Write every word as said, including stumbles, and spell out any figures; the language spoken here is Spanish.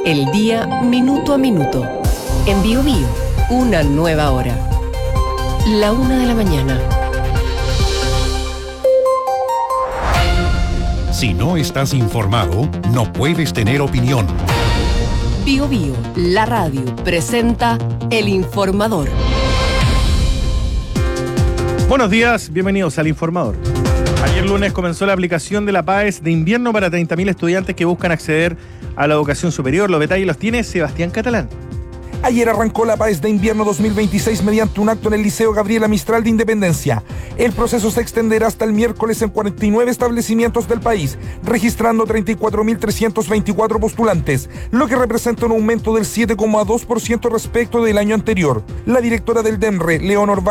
El día minuto a minuto. En Bio Bio, una nueva hora. La una de la mañana. Si no estás informado, no puedes tener opinión. Bio Bio, la radio, presenta El Informador. Buenos días, bienvenidos al Informador. Ayer lunes comenzó la aplicación de la PAES de invierno para treinta mil estudiantes que buscan acceder a la educación superior. Los detalles los tiene Sebastián Catalán. Ayer arrancó la PAES de invierno dos mil veintiséis mediante un acto en el Liceo Gabriela Mistral de Independencia. El proceso se extenderá hasta el miércoles en cuarenta y nueve establecimientos del país, registrando treinta y cuatro mil trescientos veinticuatro postulantes, lo que representa un aumento del siete coma dos por ciento respecto del año anterior. La directora del DEMRE, Leonor